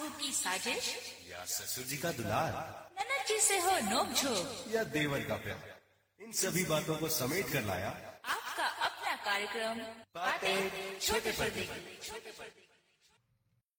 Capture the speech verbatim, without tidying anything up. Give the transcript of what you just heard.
साहू की साजिश, या ससुर जी का दुलार, ननद जी से हो नोकझोंक, या देवर का प्यार, इन सभी बातों को समेट कर लाया आपका अपना कार्यक्रम बातें छोटे पर्दे की।